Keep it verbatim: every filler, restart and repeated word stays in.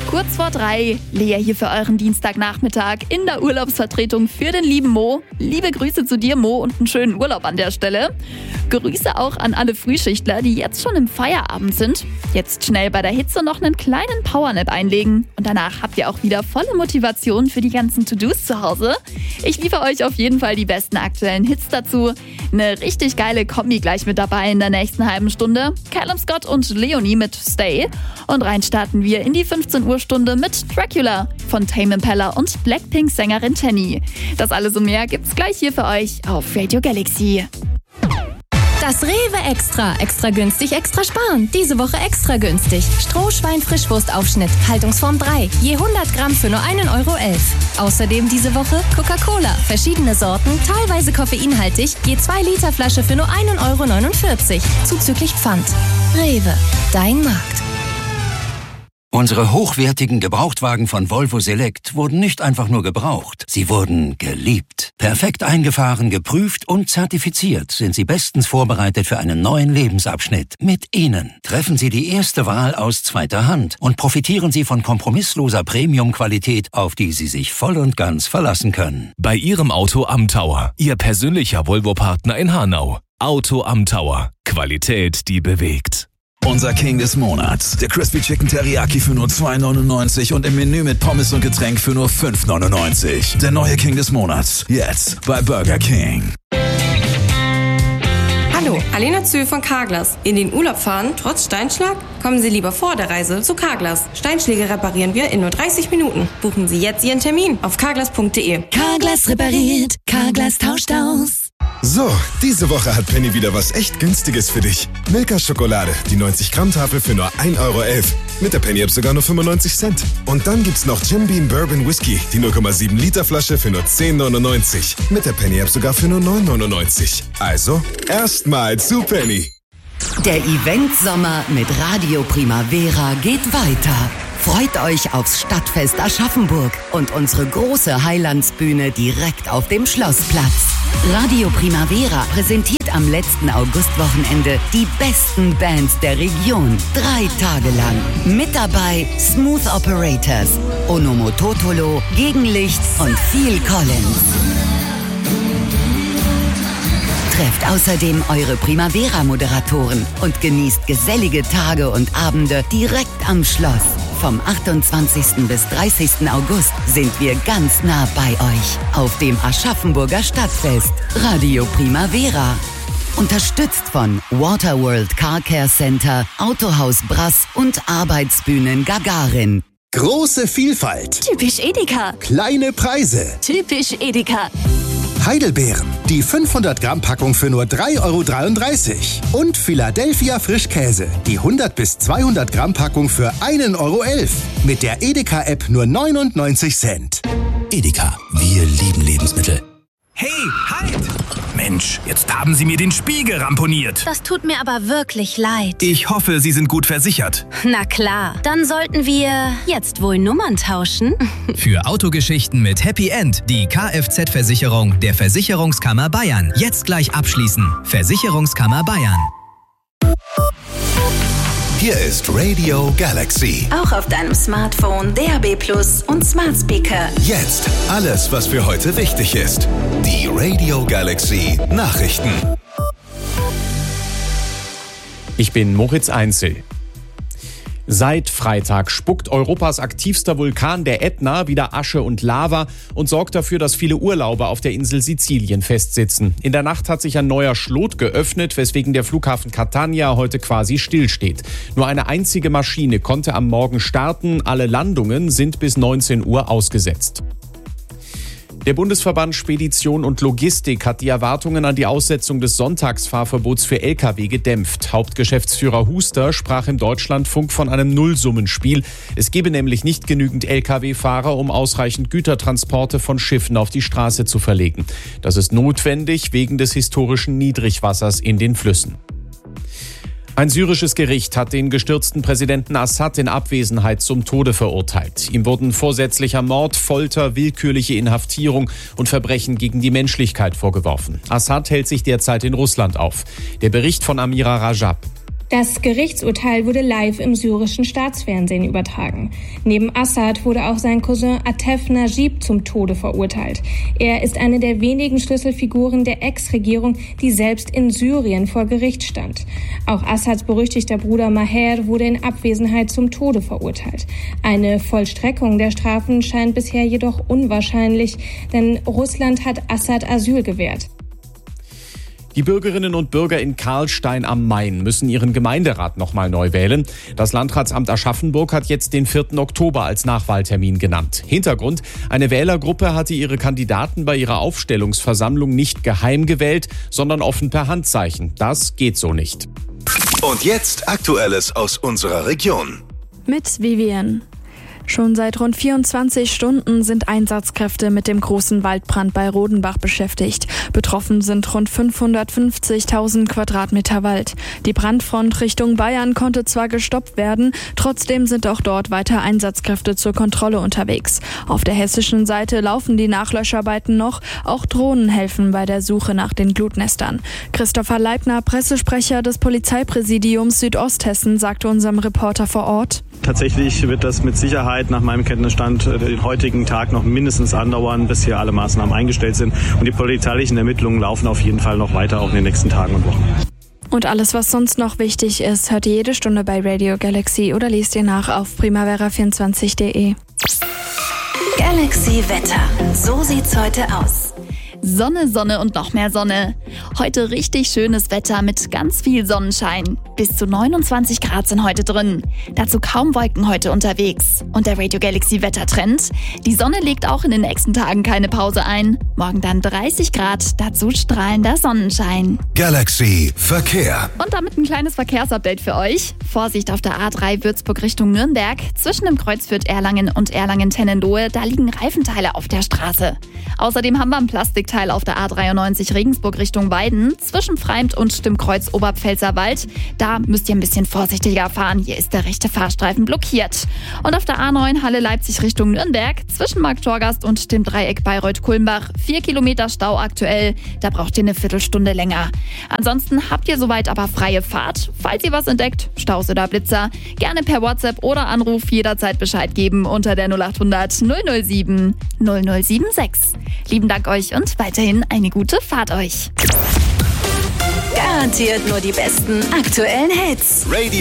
Kurz vor drei, Lea hier für euren Dienstagnachmittag in der Urlaubsvertretung für den lieben Mo. Liebe Grüße zu dir, Mo, und einen schönen Urlaub an der Stelle. Grüße auch an alle Frühschichtler, die jetzt schon im Feierabend sind. Jetzt schnell bei der Hitze noch einen kleinen Powernap einlegen und danach habt ihr auch wieder volle Motivation für die ganzen To-Dos zu Hause. Ich liefere euch auf jeden Fall die besten aktuellen Hits dazu. Eine richtig geile Kombi gleich mit dabei in der nächsten halben Stunde. Callum Scott und Leonie mit Stay. Und rein starten wir in die fünfzehn Uhr Stunde mit Dracula von Tame Impala und Blackpink-Sängerin Tenny. Das alles und mehr gibt's gleich hier für euch auf Radio Galaxy. Das Rewe Extra. Extra günstig, extra sparen. Diese Woche extra günstig. Strohschwein-Frischwurstaufschnitt. Haltungsform drei. Je hundert Gramm für nur einen Euro elf. Außerdem diese Woche Coca-Cola. Verschiedene Sorten, teilweise koffeinhaltig. Je zwei Liter Flasche für nur einen Euro neunundvierzig. Zuzüglich Pfand. Rewe. Dein Markt. Unsere hochwertigen Gebrauchtwagen von Volvo Select wurden nicht einfach nur gebraucht, sie wurden geliebt. Perfekt eingefahren, geprüft und zertifiziert sind sie bestens vorbereitet für einen neuen Lebensabschnitt. Mit ihnen treffen Sie die erste Wahl aus zweiter Hand und profitieren Sie von kompromissloser Premium-Qualität, auf die Sie sich voll und ganz verlassen können. Bei Ihrem Auto am Tower, Ihr persönlicher Volvo-Partner in Hanau. Auto am Tower. Qualität, die bewegt. Unser King des Monats. Der Crispy Chicken Teriyaki für nur zwei neunundneunzig und im Menü mit Pommes und Getränk für nur fünf neunundneunzig. Der neue King des Monats. Jetzt bei Burger King. Hallo, Alena Zühl von Carglass. In den Urlaub fahren, trotz Steinschlag? Kommen Sie lieber vor der Reise zu Carglass. Steinschläge reparieren wir in nur dreißig Minuten. Buchen Sie jetzt Ihren Termin auf carglass punkt de. Carglass repariert. Carglass tauscht aus. So, diese Woche hat Penny wieder was echt Günstiges für dich. Milka Schokolade, die neunzig Gramm Tafel für nur ein Euro elf. Mit der Penny-App sogar nur fünfundneunzig Cent. Und dann gibt's noch Jim Beam Bourbon Whisky, die null Komma sieben Liter Flasche für nur zehn neunundneunzig. Mit der Penny-App sogar für nur neun neunundneunzig. Also, erstmal zu Penny. Der Event-Sommer mit Radio Primavera geht weiter. Freut euch aufs Stadtfest Aschaffenburg und unsere große Highlandsbühne direkt auf dem Schlossplatz. Radio Primavera präsentiert am letzten Augustwochenende die besten Bands der Region. Drei Tage lang. Mit dabei Smooth Operators, Onomototolo, Gegenlicht und Phil Collins. Trefft außerdem eure Primavera-Moderatoren und genießt gesellige Tage und Abende direkt am Schloss. Vom achtundzwanzigsten bis dreißigsten August sind wir ganz nah bei euch auf dem Aschaffenburger Stadtfest. Radio Primavera. Unterstützt von Waterworld Car Care Center, Autohaus Brass und Arbeitsbühnen Gagarin. Große Vielfalt. Typisch Edeka. Kleine Preise. Typisch Edeka. Heidelbeeren, die fünfhundert Gramm Packung für nur drei Euro dreiunddreißig. Und Philadelphia Frischkäse, die hundert bis zweihundert Gramm Packung für ein Euro elf. Mit der Edeka-App nur neunundneunzig Cent. Edeka, wir lieben Lebensmittel. Hey, halt! Mensch, jetzt haben Sie mir den Spiegel ramponiert. Das tut mir aber wirklich leid. Ich hoffe, Sie sind gut versichert. Na klar, dann sollten wir jetzt wohl Nummern tauschen. Für Autogeschichten mit Happy End die Kfz-Versicherung der Versicherungskammer Bayern. Jetzt gleich abschließen. Versicherungskammer Bayern. Hier ist Radio Galaxy. Auch auf deinem Smartphone, D A B Plus und Smart Speaker. Jetzt alles, was für heute wichtig ist. Die Radio Galaxy Nachrichten. Ich bin Moritz Einzel. Seit Freitag spuckt Europas aktivster Vulkan, der Ätna, wieder Asche und Lava und sorgt dafür, dass viele Urlauber auf der Insel Sizilien festsitzen. In der Nacht hat sich ein neuer Schlot geöffnet, weswegen der Flughafen Catania heute quasi stillsteht. Nur eine einzige Maschine konnte am Morgen starten. Alle Landungen sind bis neunzehn Uhr ausgesetzt. Der Bundesverband Spedition und Logistik hat die Erwartungen an die Aussetzung des Sonntagsfahrverbots für L K W gedämpft. Hauptgeschäftsführer Huster sprach im Deutschlandfunk von einem Nullsummenspiel. Es gebe nämlich nicht genügend L K W-Fahrer, um ausreichend Gütertransporte von Schiffen auf die Straße zu verlegen. Das ist notwendig wegen des historischen Niedrigwassers in den Flüssen. Ein syrisches Gericht hat den gestürzten Präsidenten Assad in Abwesenheit zum Tode verurteilt. Ihm wurden vorsätzlicher Mord, Folter, willkürliche Inhaftierung und Verbrechen gegen die Menschlichkeit vorgeworfen. Assad hält sich derzeit in Russland auf. Der Bericht von Amira Rajab. Das Gerichtsurteil wurde live im syrischen Staatsfernsehen übertragen. Neben Assad wurde auch sein Cousin Atef Najib zum Tode verurteilt. Er ist eine der wenigen Schlüsselfiguren der Ex-Regierung, die selbst in Syrien vor Gericht stand. Auch Assads berüchtigter Bruder Maher wurde in Abwesenheit zum Tode verurteilt. Eine Vollstreckung der Strafen scheint bisher jedoch unwahrscheinlich, denn Russland hat Assad Asyl gewährt. Die Bürgerinnen und Bürger in Karlstein am Main müssen ihren Gemeinderat nochmal neu wählen. Das Landratsamt Aschaffenburg hat jetzt den vierten Oktober als Nachwahltermin genannt. Hintergrund: Eine Wählergruppe hatte ihre Kandidaten bei ihrer Aufstellungsversammlung nicht geheim gewählt, sondern offen per Handzeichen. Das geht so nicht. Und jetzt Aktuelles aus unserer Region. Mit Vivian. Schon seit rund vierundzwanzig Stunden sind Einsatzkräfte mit dem großen Waldbrand bei Rodenbach beschäftigt. Betroffen sind rund fünfhundertfünfzigtausend Quadratmeter Wald. Die Brandfront Richtung Bayern konnte zwar gestoppt werden, trotzdem sind auch dort weiter Einsatzkräfte zur Kontrolle unterwegs. Auf der hessischen Seite laufen die Nachlöscharbeiten noch. Auch Drohnen helfen bei der Suche nach den Glutnestern. Christopher Leibner, Pressesprecher des Polizeipräsidiums Südosthessen, sagte unserem Reporter vor Ort: Tatsächlich wird das mit Sicherheit nach meinem Kenntnisstand den heutigen Tag noch mindestens andauern, bis hier alle Maßnahmen eingestellt sind. Und die polizeilichen Ermittlungen laufen auf jeden Fall noch weiter, auch in den nächsten Tagen und Wochen. Und alles, was sonst noch wichtig ist, hört ihr jede Stunde bei Radio Galaxy oder liest ihr nach auf primavera vierundzwanzig punkt de. Galaxy Wetter. So sieht's heute aus. Sonne, Sonne und noch mehr Sonne. Heute richtig schönes Wetter mit ganz viel Sonnenschein. Bis zu neunundzwanzig Grad sind heute drin. Dazu kaum Wolken heute unterwegs. Und der Radio Galaxy Wettertrend: Die Sonne legt auch in den nächsten Tagen keine Pause ein. Morgen dann dreißig Grad, dazu strahlender Sonnenschein. Galaxy Verkehr. Und damit ein kleines Verkehrsupdate für euch. Vorsicht auf der A drei Würzburg Richtung Nürnberg. Zwischen dem Kreuz Fürth-Erlangen und Erlangen-Tennenlohe, da liegen Reifenteile auf der Straße. Außerdem haben wir ein Plastikteil auf der A dreiundneunzig Regensburg Richtung Weiden. Zwischen Freimt und dem Kreuz Oberpfälzerwald. Da müsst ihr ein bisschen vorsichtiger fahren. Hier ist der rechte Fahrstreifen blockiert. Und auf der A neun Halle Leipzig Richtung Nürnberg. Zwischen Markt-Torgast und dem Dreieck Bayreuth-Kulmbach. Vier Kilometer Stau aktuell. Da braucht ihr eine Viertelstunde länger. Ansonsten habt ihr soweit aber freie Fahrt. Falls ihr was entdeckt, Staus oder Blitzer, gerne per WhatsApp oder Anruf jederzeit Bescheid geben unter der null achthundert null null sieben null null sieben sechs. Lieben Dank euch und weiterhin eine gute Fahrt euch. Garantiert nur die besten aktuellen Hits. Radio